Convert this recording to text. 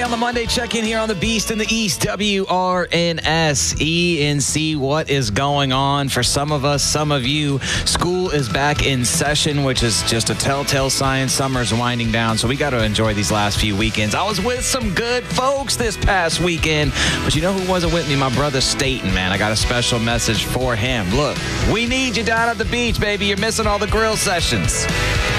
On the Monday check-in here on the Beast in the East, WRNS-ENC. What is going on for some of us, some of you? School is back in session, which is just a telltale sign. Summer's winding down, so we got to enjoy these last few weekends. I was with some good folks this past weekend, but you know who wasn't with me? My brother Staten, man. I got a special message for him. Look, we need you down at the beach, baby. You're missing all the grill sessions.